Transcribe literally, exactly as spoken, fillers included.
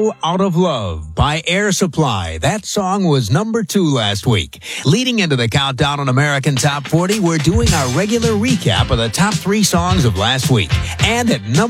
Now Out of Love by Air Supply. That song was number two last week. Leading into the countdown on American Top forty, we're doing our regular recap of the top three songs of last week. And at number